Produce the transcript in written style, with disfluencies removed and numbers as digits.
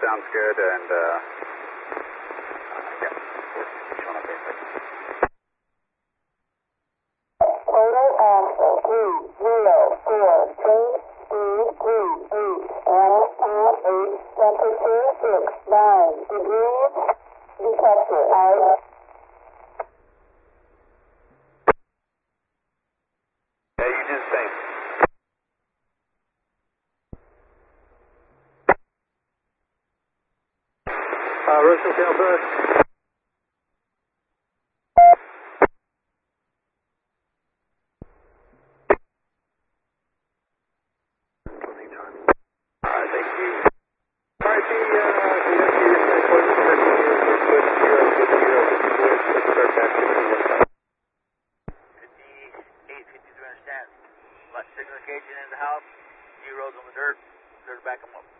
sounds good, and yeah. Total answer 204.333 MPH, temperature 69 degrees, detector out. Yeah, you do the same. Russian Southwest. Alright, thank you. Alright, understand. Signal occasion in the house, zeros on the dirt back them up.